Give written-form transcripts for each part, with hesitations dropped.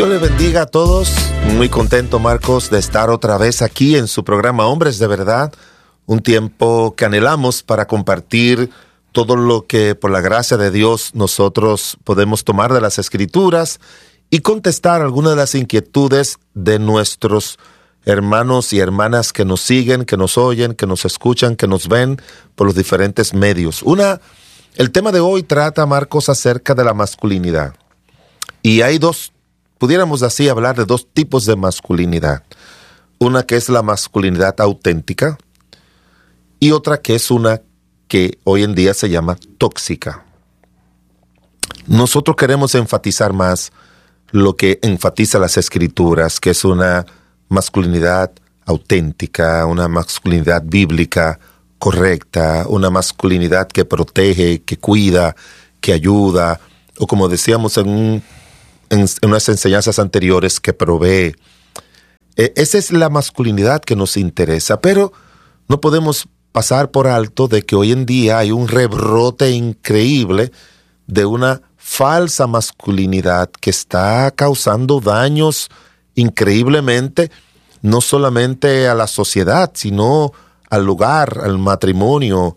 Dios les bendiga a todos. Muy contento, Marcos, de estar otra vez aquí en su programa Hombres de Verdad. Un tiempo que anhelamos para compartir todo lo que por la gracia de Dios nosotros podemos tomar de las Escrituras y contestar algunas de las inquietudes de nuestros hermanos y hermanas que nos siguen, que nos oyen, que nos escuchan, que nos ven por los diferentes medios. El tema de hoy trata, Marcos, acerca de la masculinidad. Y hay pudiéramos así hablar de dos tipos de masculinidad. Una que es la masculinidad auténtica y otra que es una que hoy en día se llama tóxica. Nosotros queremos enfatizar más lo que enfatiza las Escrituras, que es una masculinidad auténtica, una masculinidad bíblica correcta, una masculinidad que protege, que cuida, que ayuda, o como decíamos en unas enseñanzas anteriores, que provee. Esa es la masculinidad que nos interesa, pero no podemos pasar por alto de que hoy en día hay un rebrote increíble de una falsa masculinidad que está causando daños increíblemente, no solamente a la sociedad, sino al hogar, al matrimonio.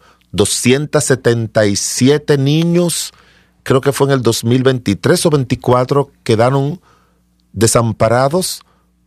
277 niños, creo que fue en el 2023 o 24, quedaron desamparados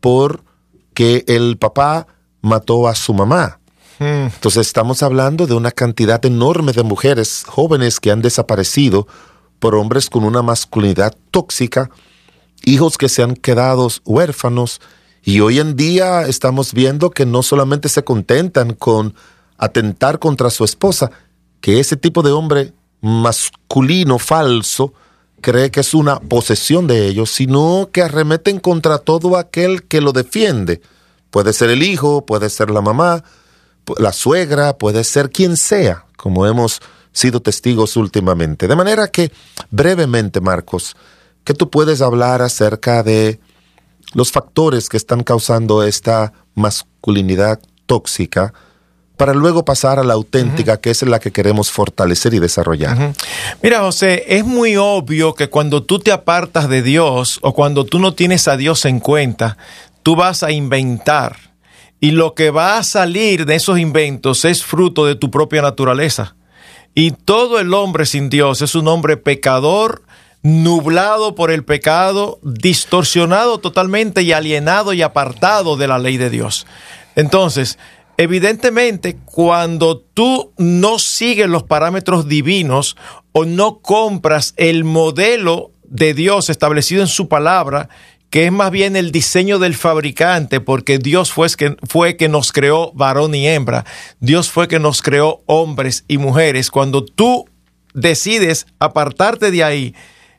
porque el papá mató a su mamá. Entonces estamos hablando de una cantidad enorme de mujeres jóvenes que han desaparecido por hombres con una masculinidad tóxica, hijos que se han quedado huérfanos, y hoy en día estamos viendo que no solamente se contentan con atentar contra su esposa, que ese tipo de hombre masculino falso cree que es una posesión de ellos, sino que arremeten contra todo aquel que lo defiende. Puede ser el hijo, puede ser la mamá, la suegra, puede ser quien sea, como hemos sido testigos últimamente. De manera que, brevemente, Marcos, ¿qué tú puedes hablar acerca de los factores que están causando esta masculinidad tóxica, para luego pasar a la auténtica, que es la que queremos fortalecer y desarrollar? Mira, José, es muy obvio que cuando tú te apartas de Dios o cuando tú no tienes a Dios en cuenta, tú vas a inventar. Y lo que va a salir de esos inventos es fruto de tu propia naturaleza. Y todo el hombre sin Dios es un hombre pecador, nublado por el pecado, distorsionado totalmente y alienado y apartado de la ley de Dios. Entonces, evidentemente, cuando tú no sigues los parámetros divinos o no compras el modelo de Dios establecido en su palabra, que es más bien el diseño del fabricante, porque Dios fue que nos creó varón y hembra. Dios fue que nos creó hombres y mujeres. Cuando tú decides apartarte de ahí,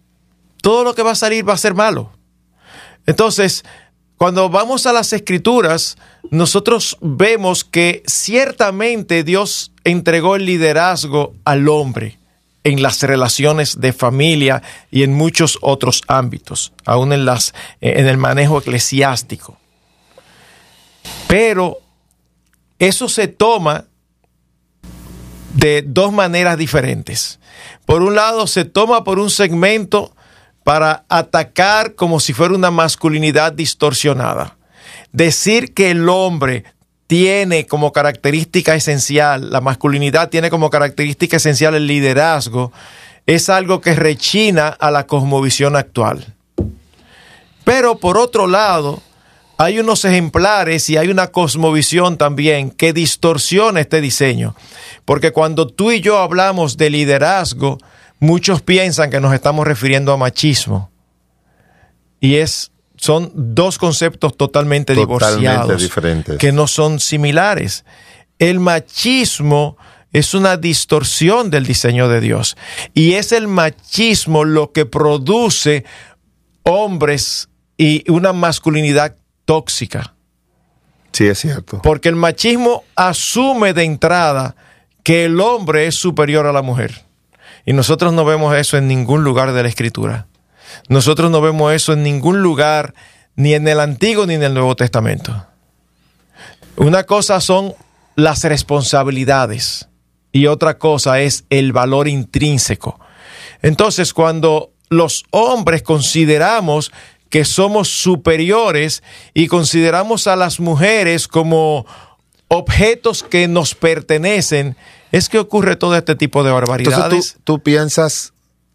todo lo que va a salir va a ser malo. Entonces, cuando vamos a las Escrituras, nosotros vemos que ciertamente Dios entregó el liderazgo al hombre en las relaciones de familia y en muchos otros ámbitos, aún en el manejo eclesiástico. Pero eso se toma de dos maneras diferentes. Por un lado, se toma por un segmento para atacar como si fuera una masculinidad distorsionada. Decir que el hombre tiene como característica esencial, la masculinidad tiene como característica esencial el liderazgo, es algo que rechina a la cosmovisión actual. Pero por otro lado, hay unos ejemplares y hay una cosmovisión también que distorsiona este diseño. Porque cuando tú y yo hablamos de liderazgo, muchos piensan que nos estamos refiriendo a machismo. Y son dos conceptos totalmente divorciados, diferentes, que no son similares. El machismo es una distorsión del diseño de Dios. Y es el machismo lo que produce hombres y una masculinidad tóxica. Sí, es cierto. Porque el machismo asume de entrada que el hombre es superior a la mujer. Y nosotros no vemos eso en ningún lugar de la Escritura. Nosotros no vemos eso en ningún lugar, ni en el Antiguo ni en el Nuevo Testamento. Una cosa son las responsabilidades y otra cosa es el valor intrínseco. Entonces, cuando los hombres consideramos que somos superiores y consideramos a las mujeres como objetos que nos pertenecen, es que ocurre todo este tipo de barbaridades. Entonces tú piensas,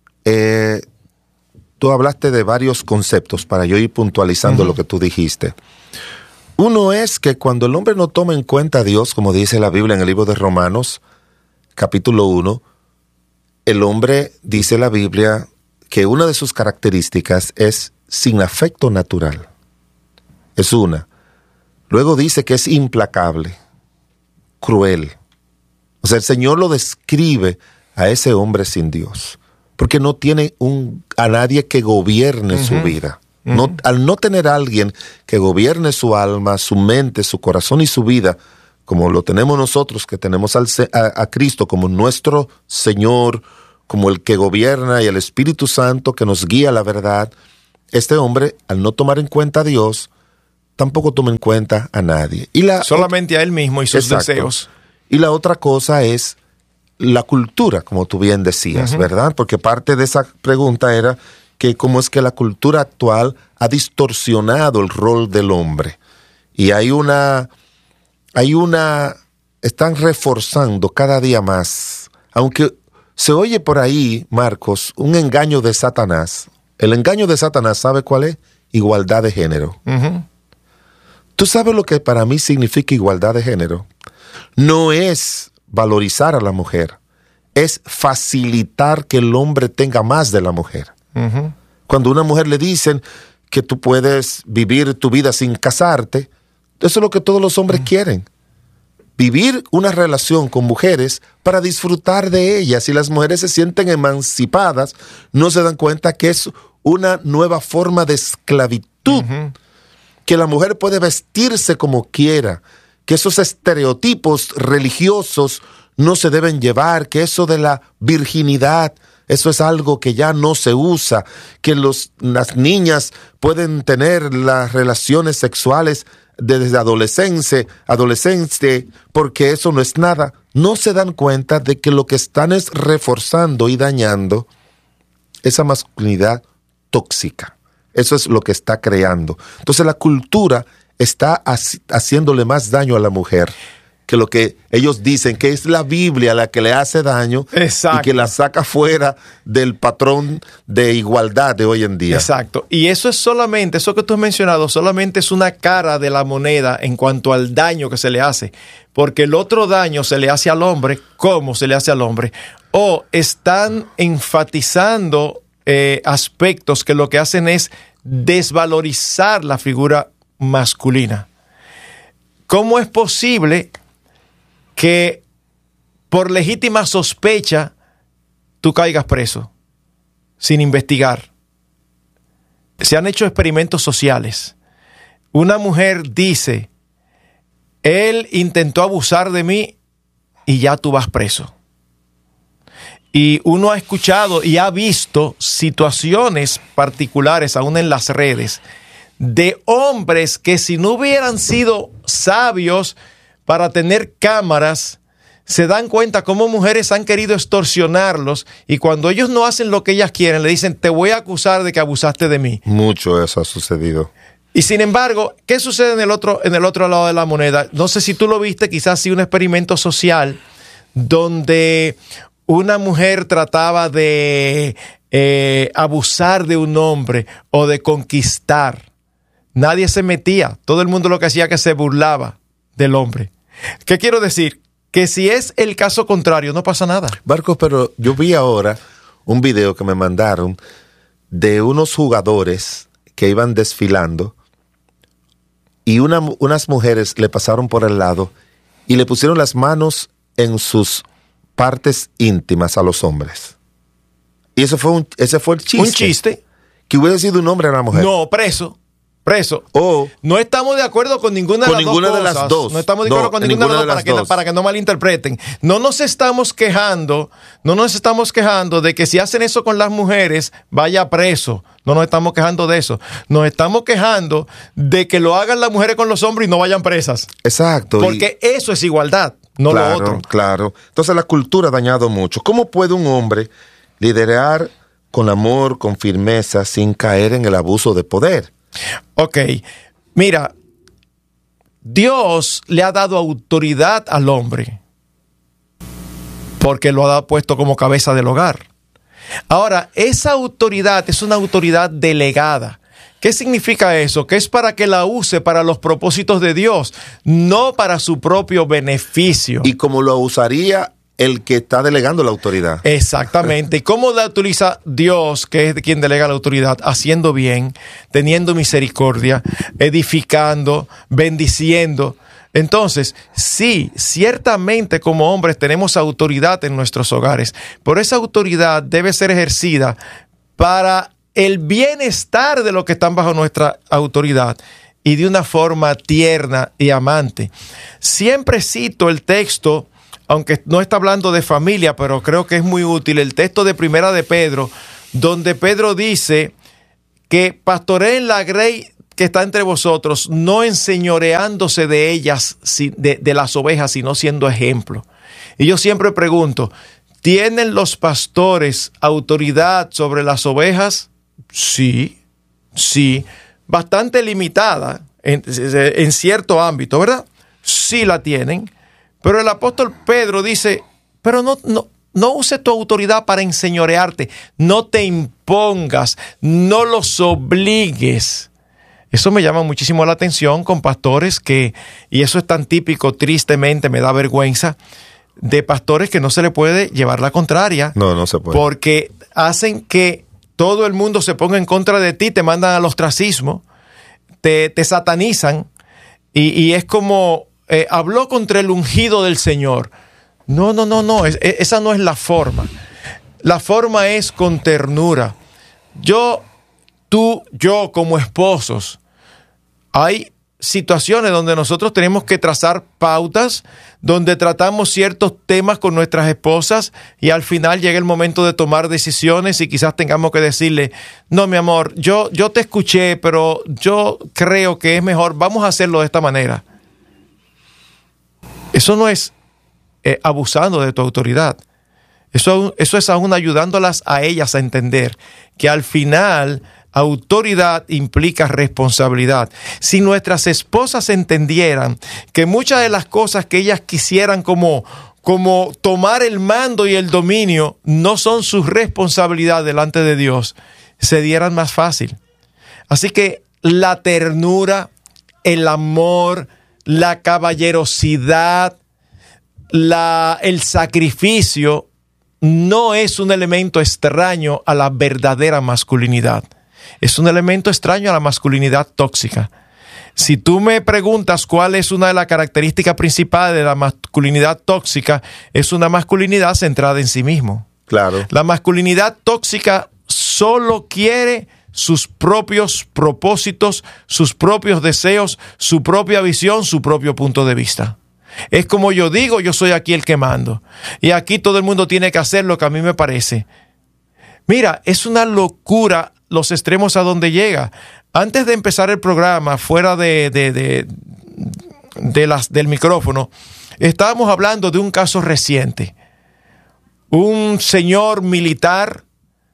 tú hablaste de varios conceptos para yo ir puntualizando lo que tú dijiste. Uno es que cuando el hombre no toma en cuenta a Dios, como dice la Biblia en el libro de Romanos, capítulo 1, el hombre, dice la Biblia, que una de sus características es sin afecto natural. Es una. Luego dice que es implacable, cruel. O sea, el Señor lo describe a ese hombre sin Dios, porque no tiene a nadie que gobierne su vida. No, al no tener a alguien que gobierne su alma, su mente, su corazón y su vida, como lo tenemos nosotros, que tenemos a Cristo como nuestro Señor, como el que gobierna, y el Espíritu Santo que nos guía a la verdad, este hombre, al no tomar en cuenta a Dios, tampoco toma en cuenta a nadie. Solamente a él mismo y sus deseos. Y la otra cosa es la cultura, como tú bien decías, ¿verdad? Porque parte de esa pregunta era que cómo es que la cultura actual ha distorsionado el rol del hombre. Y están reforzando cada día más, aunque se oye por ahí, Marcos, un engaño de Satanás. El engaño de Satanás, ¿sabe cuál es? Igualdad de género. ¿Tú sabes lo que para mí significa igualdad de género? No es valorizar a la mujer, es facilitar que el hombre tenga más de la mujer. Cuando a una mujer le dicen que tú puedes vivir tu vida sin casarte, eso es lo que todos los hombres quieren. Vivir una relación con mujeres para disfrutar de ellas. Y las mujeres se sienten emancipadas, no se dan cuenta que es una nueva forma de esclavitud. Que la mujer puede vestirse como quiera, que esos estereotipos religiosos no se deben llevar, que eso de la virginidad, eso es algo que ya no se usa, que las niñas pueden tener las relaciones sexuales desde adolescente, porque eso no es nada. No se dan cuenta de que lo que están es reforzando y dañando esa masculinidad tóxica. Eso es lo que está creando. Entonces la cultura está haciéndole más daño a la mujer que lo que ellos dicen que es la Biblia la que le hace daño. Exacto. Y que la saca fuera del patrón de igualdad de hoy en día. Exacto. Y eso es solamente, eso que tú has mencionado, solamente es una cara de la moneda en cuanto al daño que se le hace. Porque el otro daño se le hace al hombre, ¿cómo se le hace al hombre? O están enfatizando aspectos que lo que hacen es desvalorizar la figura masculina. ¿Cómo es posible que por legítima sospecha tú caigas preso sin investigar? Se han hecho experimentos sociales. Una mujer dice, él intentó abusar de mí y ya tú vas preso. Y uno ha escuchado y ha visto situaciones particulares, aún en las redes, de hombres que si no hubieran sido sabios para tener cámaras, se dan cuenta cómo mujeres han querido extorsionarlos y cuando ellos no hacen lo que ellas quieren, le dicen, te voy a acusar de que abusaste de mí. Mucho eso ha sucedido. Y sin embargo, ¿qué sucede en el otro lado de la moneda? No sé si tú lo viste, quizás sí un experimento social donde una mujer trataba de abusar de un hombre o de conquistar. Nadie se metía. Todo el mundo lo que hacía es que se burlaba del hombre. ¿Qué quiero decir? Que si es el caso contrario, no pasa nada. Marcos, pero yo vi ahora un video que me mandaron de unos jugadores que iban desfilando y unas mujeres le pasaron por el lado y le pusieron las manos en sus partes íntimas a los hombres. Y ese fue el chiste. Un chiste. Que hubiera sido un hombre o una mujer. No, preso. No estamos de acuerdo con ninguna de las dos. No estamos de acuerdo con ninguna de las dos para que no malinterpreten. No nos estamos quejando de que si hacen eso con las mujeres, vaya preso. No nos estamos quejando de eso. Nos estamos quejando de que lo hagan las mujeres con los hombres y no vayan presas. Exacto. Porque eso es igualdad, no claro, lo otro. Claro. Entonces la cultura ha dañado mucho. ¿Cómo puede un hombre liderar con amor, con firmeza, sin caer en el abuso de poder. Ok, mira, Dios le ha dado autoridad al hombre porque lo ha puesto como cabeza del hogar. Ahora, esa autoridad es una autoridad delegada. ¿Qué significa eso? Que es para que la use para los propósitos de Dios, no para su propio beneficio. Y como lo usaría el que está delegando la autoridad. Exactamente. ¿Y cómo la utiliza Dios, que es quien delega la autoridad? Haciendo bien, teniendo misericordia, edificando, bendiciendo. Entonces, sí, ciertamente como hombres tenemos autoridad en nuestros hogares, pero esa autoridad debe ser ejercida para el bienestar de los que están bajo nuestra autoridad y de una forma tierna y amante. Siempre cito el texto, aunque no está hablando de familia, pero creo que es muy útil, el texto de Primera de Pedro, donde Pedro dice que pastoreen la grey que está entre vosotros, no enseñoreándose de ellas, de las ovejas, sino siendo ejemplo. Y yo siempre pregunto, ¿tienen los pastores autoridad sobre las ovejas? Sí, bastante limitada en cierto ámbito, ¿verdad? Sí la tienen, pero el apóstol Pedro dice, pero no use tu autoridad para enseñorearte, no te impongas, no los obligues. Eso me llama muchísimo la atención con pastores y eso es tan típico, tristemente me da vergüenza, de pastores que no se le puede llevar la contraria. No se puede. Porque hacen que todo el mundo se ponga en contra de ti, te mandan al ostracismo, te satanizan y es como, habló contra el ungido del Señor. No, esa no es la forma. La forma es con ternura. Tú, yo como esposos, hay situaciones donde nosotros tenemos que trazar pautas, donde tratamos ciertos temas con nuestras esposas y al final llega el momento de tomar decisiones y quizás tengamos que decirle, no, mi amor, yo te escuché, pero yo creo que es mejor, vamos a hacerlo de esta manera. Eso no es abusando de tu autoridad. Eso es aún ayudándolas a ellas a entender que al final autoridad implica responsabilidad. Si nuestras esposas entendieran que muchas de las cosas que ellas quisieran como tomar el mando y el dominio no son su responsabilidad delante de Dios, se dieran más fácil. Así que la ternura, el amor, la caballerosidad, el sacrificio no es un elemento extraño a la verdadera masculinidad. Es un elemento extraño a la masculinidad tóxica. Si tú me preguntas cuál es una de las características principales de la masculinidad tóxica, es una masculinidad centrada en sí mismo. Claro. La masculinidad tóxica solo quiere sus propios propósitos, sus propios deseos, su propia visión, su propio punto de vista. Es como yo digo, yo soy aquí el que mando. Y aquí todo el mundo tiene que hacer lo que a mí me parece. Mira, es una locura los extremos a donde llega. Antes de empezar el programa, fuera del micrófono, estábamos hablando de un caso reciente. Un señor militar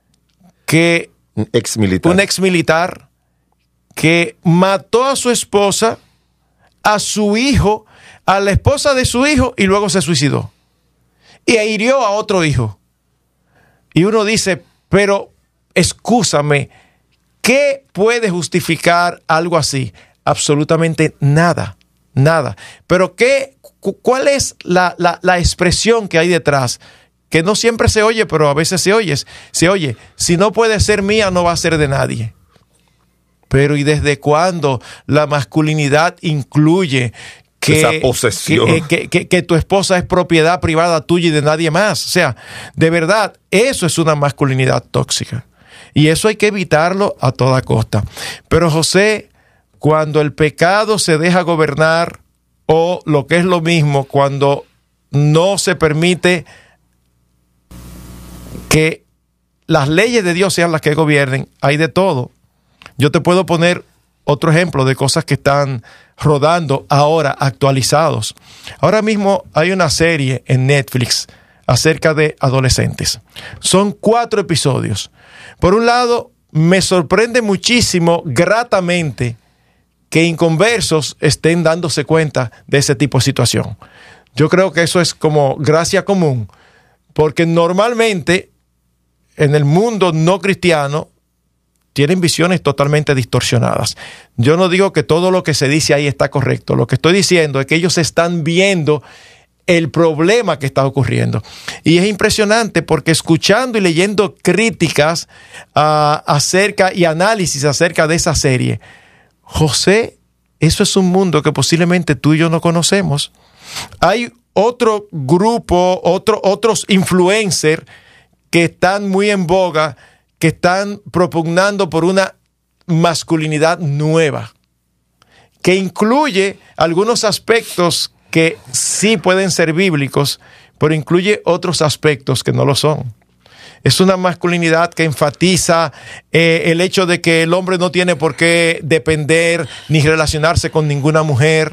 un ex militar que mató a su esposa, a su hijo, a la esposa de su hijo y luego se suicidó. Y hirió a otro hijo. Y uno dice, pero excúsame, ¿qué puede justificar algo así? Absolutamente nada. Pero ¿cuál es la expresión que hay detrás? Que no siempre se oye, pero a veces se oye. Si no puede ser mía, no va a ser de nadie. Pero ¿y desde cuándo la masculinidad incluye esa posesión? Que tu esposa es propiedad privada tuya y de nadie más? O sea, de verdad, eso es una masculinidad tóxica. Y eso hay que evitarlo a toda costa. Pero José, cuando el pecado se deja gobernar, o lo que es lo mismo, cuando no se permite que las leyes de Dios sean las que gobiernen, hay de todo. Yo te puedo poner otro ejemplo de cosas que están rodando ahora, actualizados. Ahora mismo hay una serie en Netflix acerca de adolescentes. Son 4 episodios. Por un lado, me sorprende muchísimo, gratamente, que inconversos estén dándose cuenta de ese tipo de situación. Yo creo que eso es como gracia común, porque normalmente en el mundo no cristiano tienen visiones totalmente distorsionadas. Yo no digo que todo lo que se dice ahí está correcto. Lo que estoy diciendo es que ellos están viendo el problema que está ocurriendo. Y es impresionante porque escuchando y leyendo críticas acerca y análisis acerca de esa serie, José, eso es un mundo que posiblemente tú y yo no conocemos. Hay otro grupo, otros influencers que están muy en boga, que están propugnando por una masculinidad nueva, que incluye algunos aspectos que sí pueden ser bíblicos, pero incluye otros aspectos que no lo son. Es una masculinidad que enfatiza el hecho de que el hombre no tiene por qué depender ni relacionarse con ninguna mujer.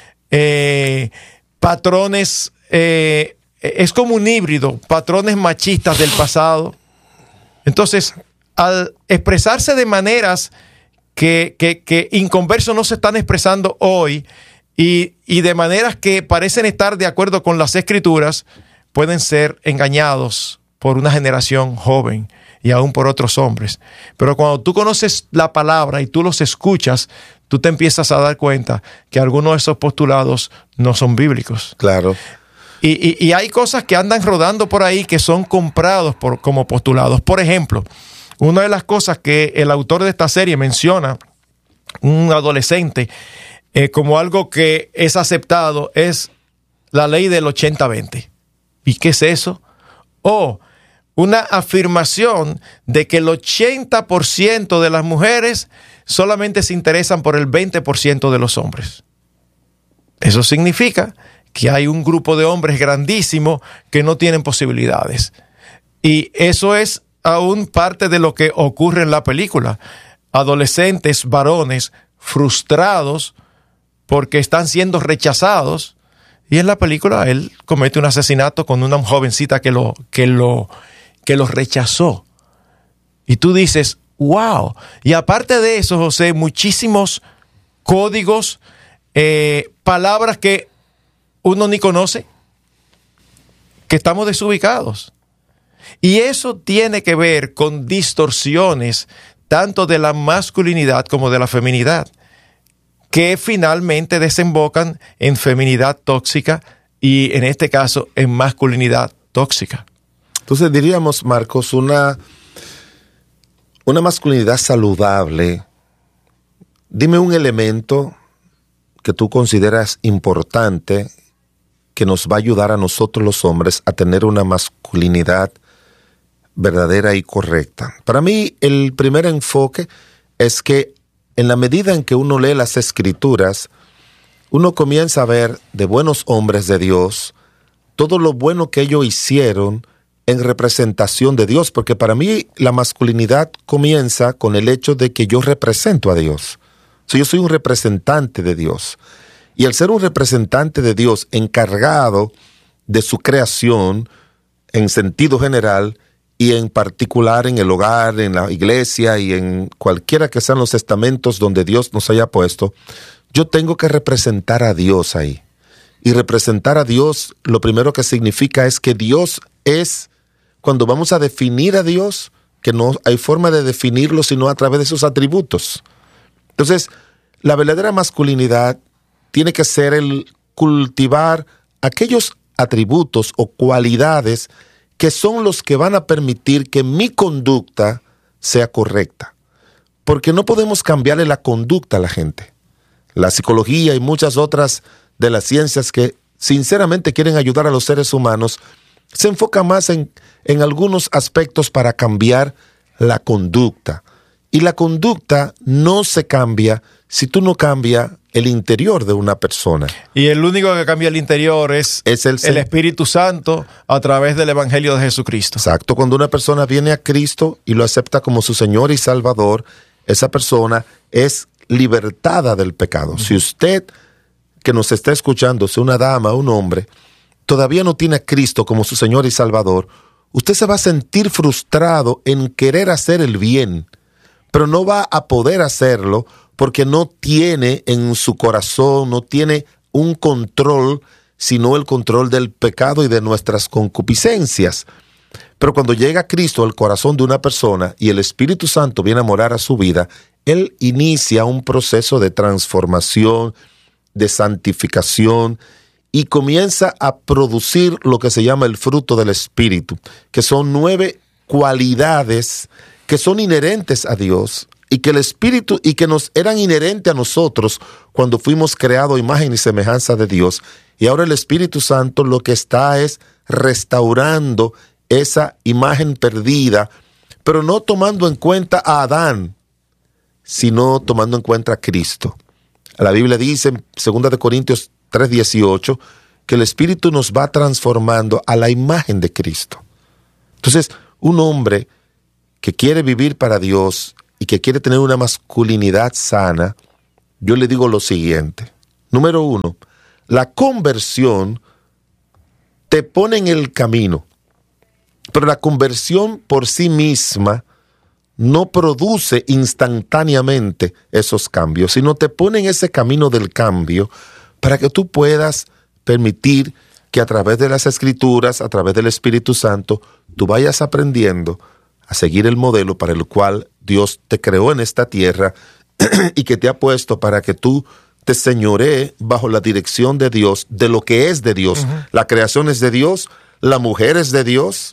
Patrones, es como un híbrido, patrones machistas del pasado. Entonces, al expresarse de maneras que inconversos no se están expresando hoy y de maneras que parecen estar de acuerdo con las Escrituras, pueden ser engañados por una generación joven y aún por otros hombres. Pero cuando tú conoces la palabra y tú los escuchas, tú te empiezas a dar cuenta que algunos de esos postulados no son bíblicos. Claro. Y hay cosas que andan rodando por ahí que son comprados como postulados. Por ejemplo, una de las cosas que el autor de esta serie menciona, un adolescente, como algo que es aceptado, es la ley del 80-20. ¿Y qué es eso? Una afirmación de que el 80% de las mujeres solamente se interesan por el 20% de los hombres. Eso significa que hay un grupo de hombres grandísimo que no tienen posibilidades. Y eso es aún parte de lo que ocurre en la película. Adolescentes, varones, frustrados porque están siendo rechazados. Y en la película él comete un asesinato con una jovencita que lo rechazó. Y tú dices, wow. Y aparte de eso, José, muchísimos códigos, palabras que uno ni conoce, que estamos desubicados. Y eso tiene que ver con distorsiones tanto de la masculinidad como de la feminidad, que finalmente desembocan en feminidad tóxica y en este caso en masculinidad tóxica. Entonces diríamos, Marcos, una masculinidad saludable. Dime un elemento que tú consideras importante que nos va a ayudar a nosotros los hombres a tener una masculinidad verdadera y correcta. Para mí, el primer enfoque es que en la medida en que uno lee las Escrituras, uno comienza a ver de buenos hombres de Dios todo lo bueno que ellos hicieron en representación de Dios, porque para mí la masculinidad comienza con el hecho de que yo represento a Dios. O sea, yo soy un representante de Dios. Y al ser un representante de Dios encargado de su creación en sentido general y en particular en el hogar, en la iglesia y en cualquiera que sean los estamentos donde Dios nos haya puesto, yo tengo que representar a Dios ahí. Y representar a Dios, lo primero que significa es que Dios es, cuando vamos a definir a Dios, que no hay forma de definirlo sino a través de sus atributos. Entonces, la verdadera masculinidad tiene que ser el cultivar aquellos atributos o cualidades que son los que van a permitir que mi conducta sea correcta. Porque no podemos cambiarle la conducta a la gente. La psicología y muchas otras de las ciencias que sinceramente quieren ayudar a los seres humanos se enfocan más en algunos aspectos para cambiar la conducta. Y la conducta no se cambia si tú no cambias el interior de una persona. Y el único que cambia el interior es el Espíritu Santo a través del Evangelio de Jesucristo. Exacto. Cuando una persona viene a Cristo y lo acepta como su Señor y Salvador, esa persona es libertada del pecado. Si usted que nos está escuchando, sea una dama o un hombre, todavía no tiene a Cristo como su Señor y Salvador, usted se va a sentir frustrado en querer hacer el bien, pero no va a poder hacerlo porque no tiene en su corazón, no tiene un control, sino el control del pecado y de nuestras concupiscencias. Pero cuando llega Cristo al corazón de una persona y el Espíritu Santo viene a morar a su vida, Él inicia un proceso de transformación, de santificación, y comienza a producir lo que se llama el fruto del Espíritu, que son 9 cualidades que son inherentes a Dios, y que el Espíritu, y que nos eran inherentes a nosotros cuando fuimos creados a imagen y semejanza de Dios. Y ahora el Espíritu Santo lo que está es restaurando esa imagen perdida, pero no tomando en cuenta a Adán, sino tomando en cuenta a Cristo. La Biblia dice en 2 Corintios 3:18 que el Espíritu nos va transformando a la imagen de Cristo. Entonces, un hombre que quiere vivir para Dios y que quiere tener una masculinidad sana, yo le digo lo siguiente. Número 1, la conversión te pone en el camino, pero la conversión por sí misma no produce instantáneamente esos cambios, sino te pone en ese camino del cambio para que tú puedas permitir que a través de las Escrituras, a través del Espíritu Santo, tú vayas aprendiendo a seguir el modelo para el cual Dios te creó en esta tierra y que te ha puesto para que tú te señorees bajo la dirección de Dios, de lo que es de Dios. Uh-huh. La creación es de Dios, la mujer es de Dios,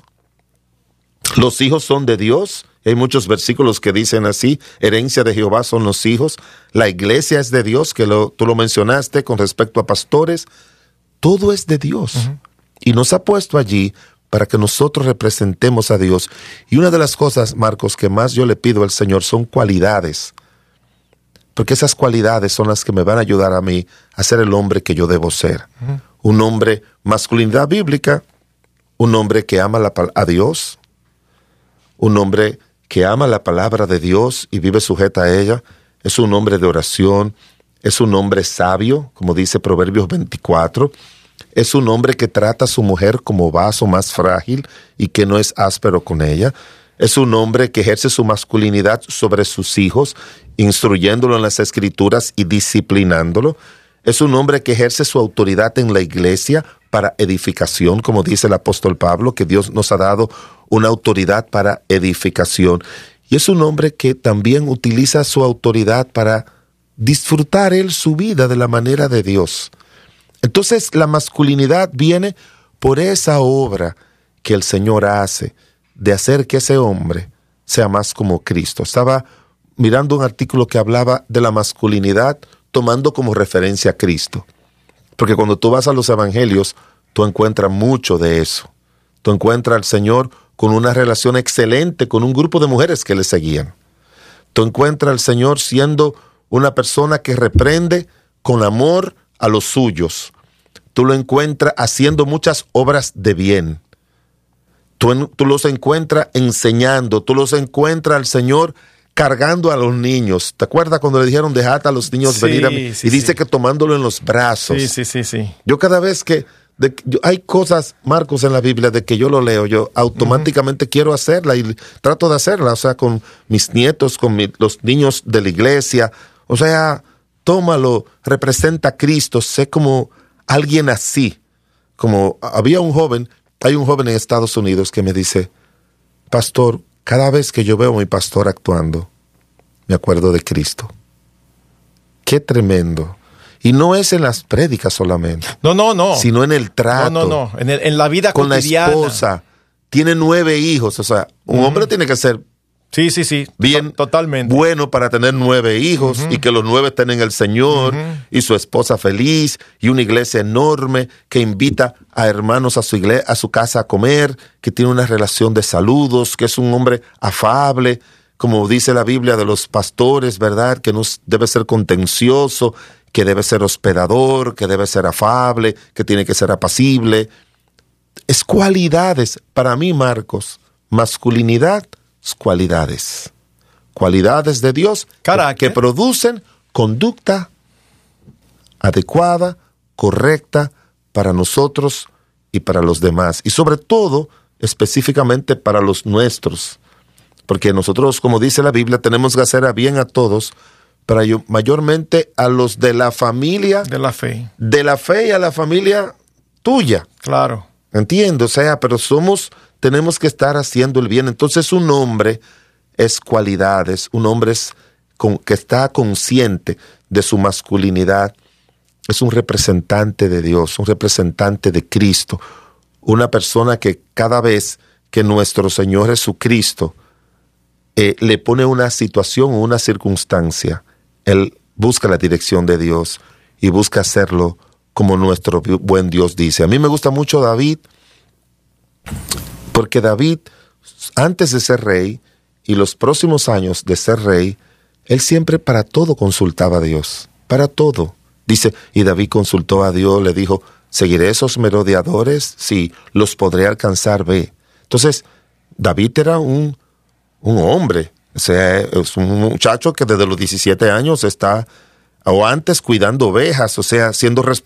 los hijos son de Dios. Hay muchos versículos que dicen así: herencia de Jehová son los hijos. La iglesia es de Dios, que tú lo mencionaste con respecto a pastores. Todo es de Dios. Uh-huh. Y nos ha puesto allí para que nosotros representemos a Dios. Y una de las cosas, Marcos, que más yo le pido al Señor son cualidades. Porque esas cualidades son las que me van a ayudar a mí a ser el hombre que yo debo ser. Uh-huh. Un hombre, masculinidad bíblica, un hombre que ama a Dios, un hombre que ama la palabra de Dios y vive sujeta a ella, es un hombre de oración, es un hombre sabio, como dice Proverbios 24, es un hombre que trata a su mujer como vaso más frágil y que no es áspero con ella, es un hombre que ejerce su masculinidad sobre sus hijos, instruyéndolo en las Escrituras y disciplinándolo, es un hombre que ejerce su autoridad en la iglesia para edificación, como dice el apóstol Pablo, que Dios nos ha dado una autoridad para edificación. Y es un hombre que también utiliza su autoridad para disfrutar él su vida de la manera de Dios. Entonces la masculinidad viene por esa obra que el Señor hace, de hacer que ese hombre sea más como Cristo. Estaba mirando un artículo que hablaba de la masculinidad tomando como referencia a Cristo. Porque cuando tú vas a los evangelios, tú encuentras mucho de eso. Tú encuentras al Señor con una relación excelente con un grupo de mujeres que le seguían. Tú encuentras al Señor siendo una persona que reprende con amor a los suyos. Tú lo encuentras haciendo muchas obras de bien. Tú los encuentras enseñando. Tú los encuentras al Señor cargando a los niños. ¿Te acuerdas cuando le dijeron dejad a los niños venir a mí? Sí, y dice que tomándolo en los brazos. Sí. Yo cada vez que hay cosas, Marcos, en la Biblia de que yo lo leo, yo automáticamente quiero hacerla y trato de hacerla, o sea, con mis nietos, con los niños de la iglesia. O sea, tómalo, representa a Cristo, sé como alguien así. Como hay un joven en Estados Unidos que me dice: pastor, cada vez que yo veo a mi pastor actuando, me acuerdo de Cristo. ¡Qué tremendo! Y no es en las prédicas solamente. No. Sino en el trato. No. En la vida con cotidiana. Con la esposa. Tiene 9 hijos. O sea, un hombre tiene que ser Sí. bien totalmente bueno para tener 9 hijos y que los 9 estén en el Señor y su esposa feliz y una iglesia enorme que invita a hermanos a su casa a comer, que tiene una relación de saludos, que es un hombre afable, como dice la Biblia de los pastores, ¿verdad? Que no debe ser contencioso, que debe ser hospedador, que debe ser afable, que tiene que ser apacible. Es cualidades. Para mí, Marcos, masculinidad, cualidades de Dios que producen conducta adecuada, correcta para nosotros y para los demás. Y sobre todo, específicamente para los nuestros. Porque nosotros, como dice la Biblia, tenemos que hacer a bien a todos, pero mayormente a los de la familia. De la fe. De la fe y a la familia tuya. Claro. Entiendo, o sea, pero tenemos que estar haciendo el bien. Entonces un hombre es cualidades, un hombre que está consciente de su masculinidad, es un representante de Dios, un representante de Cristo, una persona que cada vez que nuestro Señor Jesucristo le pone una situación o una circunstancia, él busca la dirección de Dios y busca hacerlo como nuestro buen Dios dice. A mí me gusta mucho David, porque David, antes de ser rey y los próximos años de ser rey, él siempre para todo consultaba a Dios, para todo. Dice, y David consultó a Dios, le dijo, ¿seguiré esos merodeadores? Sí, los podré alcanzar, ve. Entonces, David era un hombre, o sea, es un muchacho que desde los 17 años está, o antes, cuidando ovejas, o sea, siendo responsable